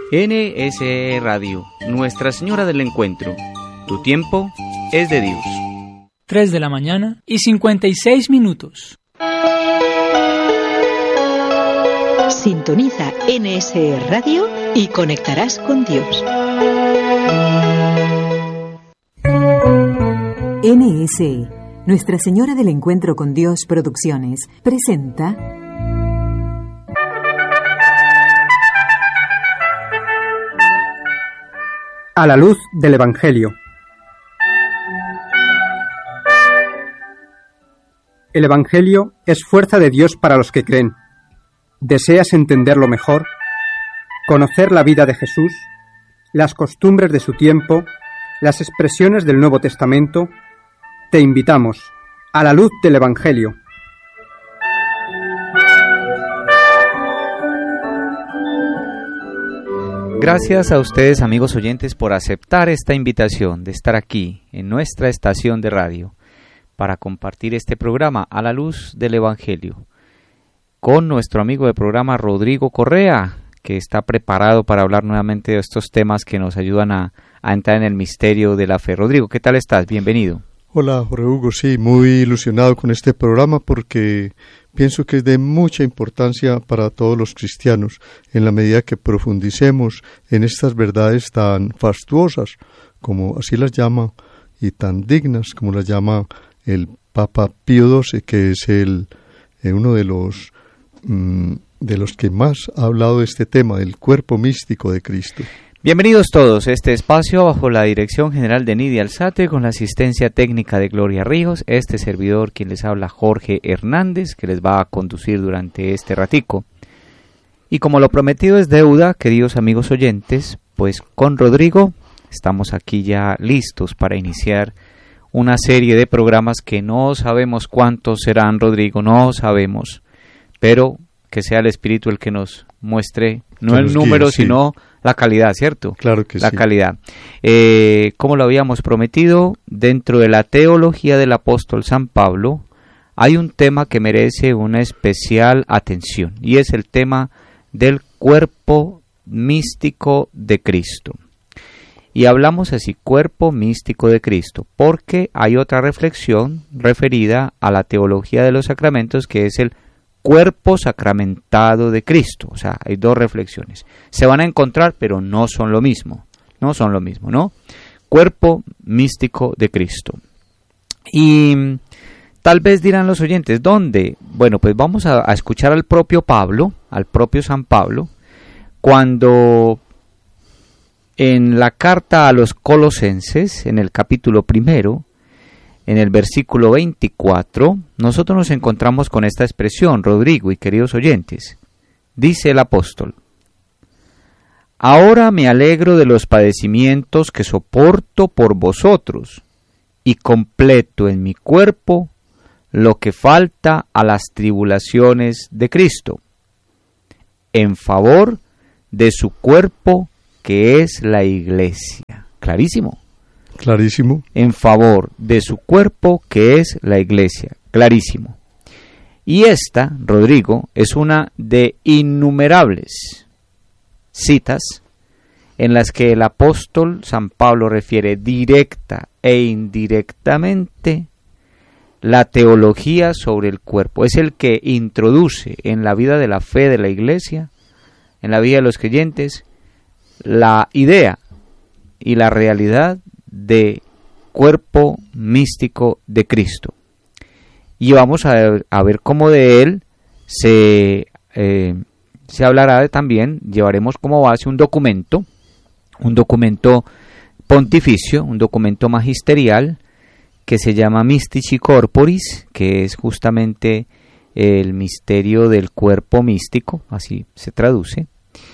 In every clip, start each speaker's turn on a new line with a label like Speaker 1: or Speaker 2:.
Speaker 1: NSE Radio, Nuestra Señora del Encuentro. Tu tiempo es de Dios.
Speaker 2: 3 de la mañana y 56 minutos.
Speaker 3: Sintoniza NSE Radio y conectarás con Dios.
Speaker 4: NSE, Nuestra Señora del Encuentro con Dios Producciones, presenta
Speaker 5: A la luz del Evangelio. El Evangelio es fuerza de Dios para los que creen. ¿Deseas entenderlo mejor? ¿Conocer la vida de Jesús? ¿Las costumbres de su tiempo? ¿Las expresiones del Nuevo Testamento? Te invitamos a la luz del Evangelio.
Speaker 1: Gracias a ustedes, amigos oyentes, por aceptar esta invitación de estar aquí en nuestra estación de radio para compartir este programa A la luz del Evangelio con nuestro amigo de programa Rodrigo Correa, que está preparado para hablar nuevamente de estos temas que nos ayudan a entrar en el misterio de la fe. Rodrigo, ¿qué tal estás? Bienvenido.
Speaker 6: Hola, Jorge Hugo. Sí, muy ilusionado con este programa porque pienso que es de mucha importancia para todos los cristianos en la medida que profundicemos en estas verdades tan fastuosas, como así las llama, y tan dignas como las llama el Papa Pío XII, que es uno de los que más ha hablado de este tema, del cuerpo místico de Cristo.
Speaker 1: Bienvenidos todos a este espacio bajo la dirección general de Nidia Alzate, con la asistencia técnica de Gloria Ríos. Este servidor, quien les habla, Jorge Hernández, que les va a conducir durante este ratico. Y como lo prometido es deuda, queridos amigos oyentes, pues con Rodrigo estamos aquí ya listos para iniciar una serie de programas que no sabemos cuántos serán, Rodrigo, no sabemos, pero que sea el Espíritu el que nos muestre, no el número, sí, sino la calidad, ¿cierto?
Speaker 6: Claro que sí.
Speaker 1: La calidad. Como lo habíamos prometido, dentro de la teología del apóstol San Pablo, hay un tema que merece una especial atención, y es el tema del cuerpo místico de Cristo. Y hablamos así, cuerpo místico de Cristo, porque hay otra reflexión referida a la teología de los sacramentos, que es el cuerpo sacramentado de Cristo. O sea, hay dos reflexiones. Se van a encontrar, pero no son lo mismo. No son lo mismo, ¿no? Cuerpo místico de Cristo. Y tal vez dirán los oyentes, ¿dónde? Bueno, pues vamos a escuchar al propio Pablo, al propio San Pablo, cuando en la carta a los Colosenses, en el capítulo 1, en el versículo 24, nosotros nos encontramos con esta expresión, Rodrigo y queridos oyentes. Dice el apóstol: ahora me alegro de los padecimientos que soporto por vosotros, y completo en mi cuerpo lo que falta a las tribulaciones de Cristo, en favor de su cuerpo, que es la Iglesia. Clarísimo.
Speaker 6: Clarísimo.
Speaker 1: En favor de su cuerpo, que es la Iglesia. Clarísimo. Y esta, Rodrigo, es una de innumerables citas en las que el apóstol San Pablo refiere directa e indirectamente la teología sobre el cuerpo. Es el que introduce en la vida de la fe de la Iglesia, en la vida de los creyentes, la idea y la realidad de cuerpo místico de Cristo. Y vamos a ver cómo de él se hablará también. Llevaremos como base un documento pontificio, un documento magisterial que se llama Mystici Corporis, que es justamente el misterio del cuerpo místico, así se traduce,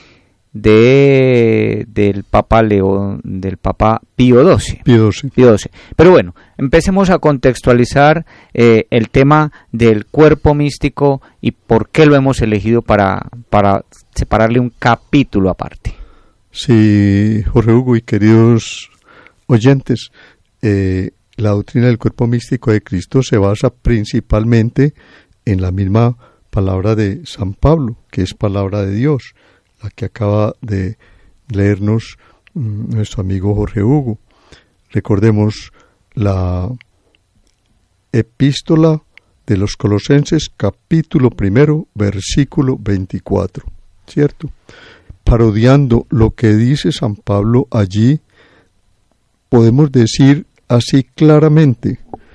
Speaker 1: del Papa Pío XII. Pero bueno, empecemos a contextualizar el tema del cuerpo místico y por qué lo hemos elegido para separarle un capítulo aparte.
Speaker 6: Sí, Jorge Hugo y queridos oyentes, la doctrina del cuerpo místico de Cristo se basa principalmente en la misma palabra de San Pablo, que es palabra de Dios, la que acaba de leernos nuestro amigo Jorge Hugo. Recordemos la epístola de los Colosenses, capítulo 1, versículo 24, ¿cierto? Parodiando lo que dice San Pablo allí, podemos decir así claramente,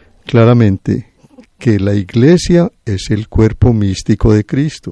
Speaker 6: que la Iglesia es el cuerpo místico de Cristo.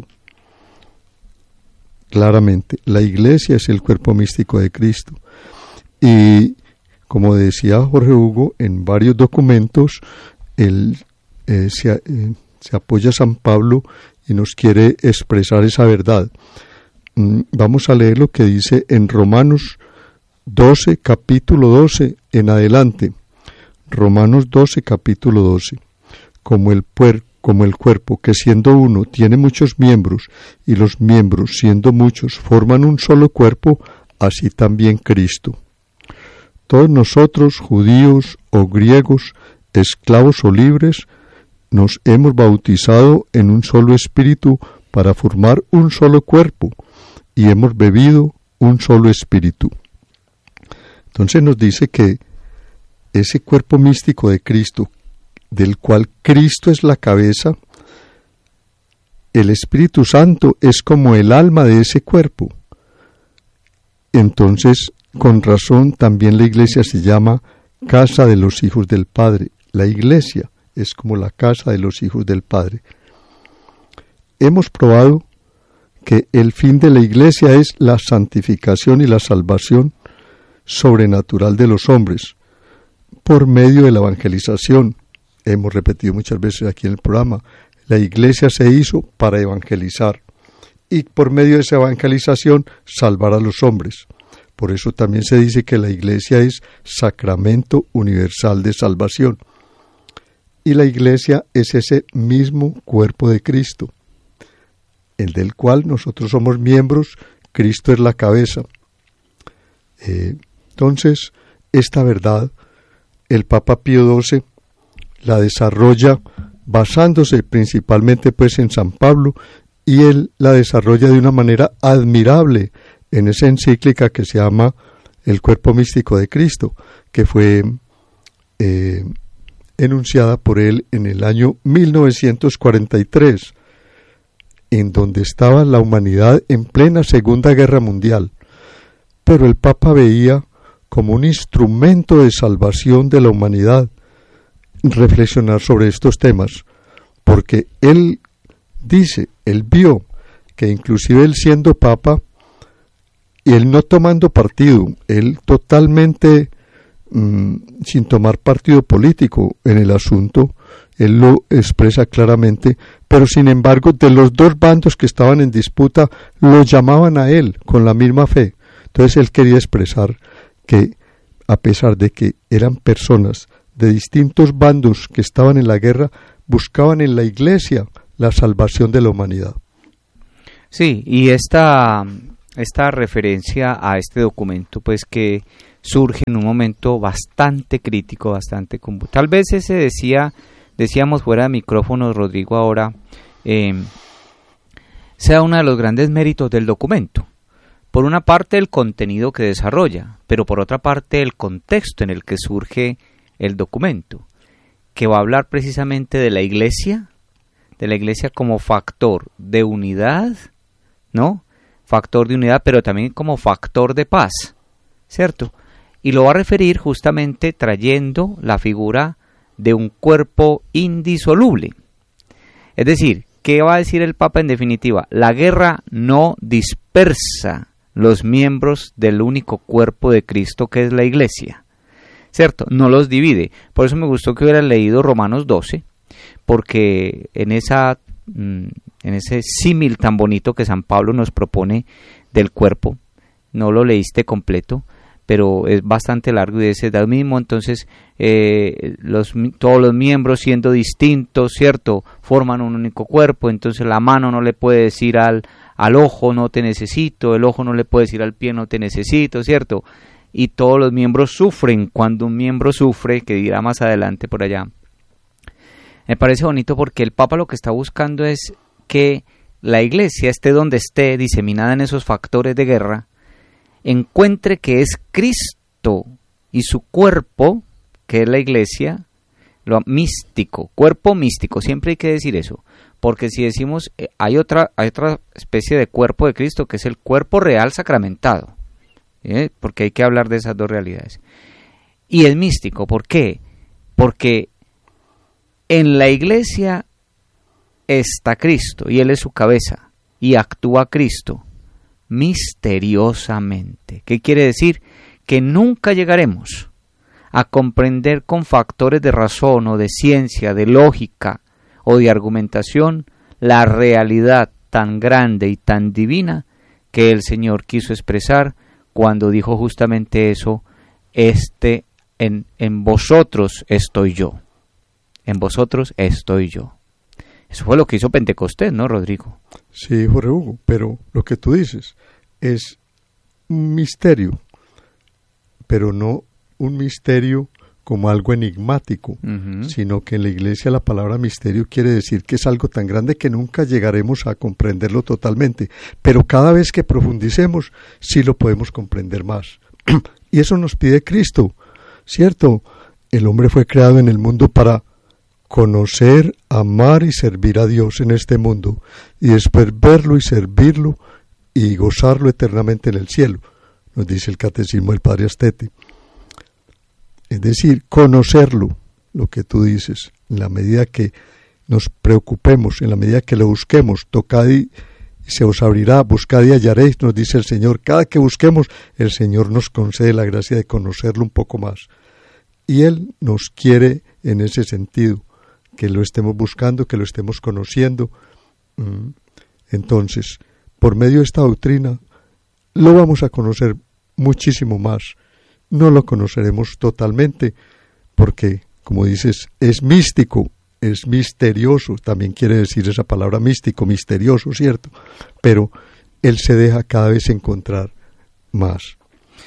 Speaker 6: Claramente, la Iglesia es el cuerpo místico de Cristo. Y como decía Jorge Hugo, en varios documentos, él se apoya a San Pablo y nos quiere expresar esa verdad. Vamos a leer lo que dice en Romanos 12, capítulo 12 en adelante. Romanos 12, capítulo 12. Como el cuerpo, que siendo uno tiene muchos miembros, y los miembros, siendo muchos, forman un solo cuerpo, así también Cristo. Todos nosotros, judíos o griegos, esclavos o libres, nos hemos bautizado en un solo espíritu para formar un solo cuerpo, y hemos bebido un solo espíritu. Entonces nos dice que ese cuerpo místico de Cristo, del cual Cristo es la cabeza, el Espíritu Santo es como el alma de ese cuerpo. Entonces, con razón, también la Iglesia se llama casa de los hijos del Padre. La Iglesia es como la casa de los hijos del Padre. Hemos probado que el fin de la Iglesia es la santificación y la salvación sobrenatural de los hombres por medio de la evangelización. Hemos repetido muchas veces aquí en el programa, la Iglesia se hizo para evangelizar y por medio de esa evangelización salvar a los hombres. Por eso también se dice que la Iglesia es sacramento universal de salvación. Y la Iglesia es ese mismo cuerpo de Cristo, el del cual nosotros somos miembros. Cristo es la cabeza. Entonces, esta verdad, el Papa Pío XII la desarrolla basándose principalmente pues en San Pablo, y él la desarrolla de una manera admirable en esa encíclica que se llama El cuerpo místico de Cristo, que fue enunciada por él en el año 1943, en donde estaba la humanidad en plena Segunda Guerra Mundial. Pero el Papa veía como un instrumento de salvación de la humanidad reflexionar sobre estos temas, porque él vio que inclusive él siendo Papa, y él no tomando partido, él totalmente sin tomar partido político en el asunto, él lo expresa claramente, pero sin embargo de los dos bandos que estaban en disputa lo llamaban a él con la misma fe. Entonces él quería expresar que a pesar de que eran personas de distintos bandos que estaban en la guerra, buscaban en la Iglesia la salvación de la humanidad.
Speaker 1: Sí, y esta referencia a este documento, pues que surge en un momento bastante crítico, bastante convulso. Tal vez ese decíamos fuera de micrófonos, Rodrigo, ahora, sea uno de los grandes méritos del documento. Por una parte, el contenido que desarrolla, pero por otra parte, el contexto en el que surge el documento, que va a hablar precisamente de la Iglesia como factor de unidad, ¿no? Factor de unidad, pero también como factor de paz, ¿cierto? Y lo va a referir justamente trayendo la figura de un cuerpo indisoluble. Es decir, ¿qué va a decir el Papa en definitiva? La guerra no dispersa los miembros del único cuerpo de Cristo que es la Iglesia, ¿cierto? No los divide. Por eso me gustó que hubiera leído Romanos 12, porque en ese símil tan bonito que San Pablo nos propone del cuerpo, no lo leíste completo, pero es bastante largo y dice, da mismo, entonces todos los miembros siendo distintos, ¿cierto? Forman un único cuerpo, entonces la mano no le puede decir al ojo no te necesito, el ojo no le puede decir al pie no te necesito, ¿cierto? Y todos los miembros sufren. Cuando un miembro sufre, que dirá más adelante por allá, me parece bonito porque el Papa lo que está buscando es que la Iglesia esté donde esté, diseminada en esos factores de guerra, encuentre que es Cristo y su cuerpo, que es la iglesia, lo místico, cuerpo místico, siempre hay que decir eso, porque si decimos hay otra especie de cuerpo de Cristo que es el cuerpo real sacramentado, porque hay que hablar de esas dos realidades. Y es místico, ¿por qué? Porque en la iglesia está Cristo y Él es su cabeza y actúa Cristo misteriosamente. ¿Qué quiere decir? Que nunca llegaremos a comprender con factores de razón o de ciencia, de lógica o de argumentación la realidad tan grande y tan divina que el Señor quiso expresar cuando dijo justamente eso, en vosotros estoy yo. En vosotros estoy yo. Eso fue lo que hizo Pentecostés, ¿no, Rodrigo?
Speaker 6: Sí, Jorge Hugo, pero lo que tú dices es un misterio, pero no un misterio como algo enigmático, sino que en la iglesia la palabra misterio quiere decir que es algo tan grande que nunca llegaremos a comprenderlo totalmente, pero cada vez que profundicemos sí lo podemos comprender más. Y eso nos pide Cristo, ¿cierto? El hombre fue creado en el mundo para conocer, amar y servir a Dios en este mundo, y después verlo y servirlo y gozarlo eternamente en el cielo, nos dice el Catecismo del Padre Astete. Es decir, conocerlo, lo que tú dices, en la medida que nos preocupemos, en la medida que lo busquemos, tocad y se os abrirá, buscad y hallaréis, nos dice el Señor. Cada que busquemos, el Señor nos concede la gracia de conocerlo un poco más. Y Él nos quiere en ese sentido, que lo estemos buscando, que lo estemos conociendo. Entonces, por medio de esta doctrina, lo vamos a conocer muchísimo más. No lo conoceremos totalmente, porque, como dices, es místico, es misterioso, también quiere decir esa palabra místico, misterioso, ¿cierto? Pero Él se deja cada vez encontrar más.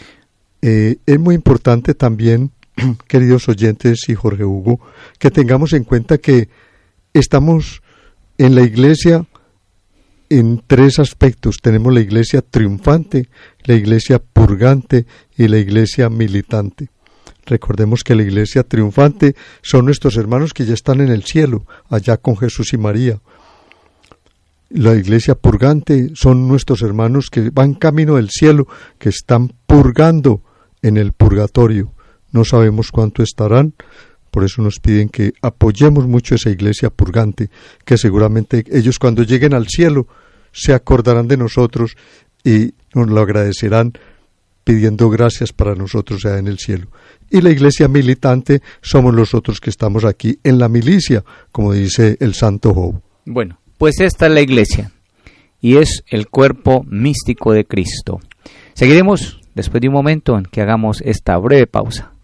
Speaker 6: Es muy importante también, queridos oyentes y Jorge Hugo, que tengamos en cuenta que estamos en la iglesia en tres aspectos. Tenemos la iglesia triunfante, la iglesia purgante y la iglesia militante. Recordemos que la iglesia triunfante son nuestros hermanos que ya están en el cielo, allá con Jesús y María. La iglesia purgante son nuestros hermanos que van camino del cielo, que están purgando en el purgatorio. No sabemos cuánto estarán, por eso nos piden que apoyemos mucho esa iglesia purgante, que seguramente ellos cuando lleguen al cielo se acordarán de nosotros y nos lo agradecerán pidiendo gracias para nosotros allá en el cielo. Y la iglesia militante somos los otros que estamos aquí en la milicia, como dice el santo Job.
Speaker 1: Bueno, pues esta es la iglesia y es el cuerpo místico de Cristo. Seguiremos después de un momento en que hagamos esta breve pausa.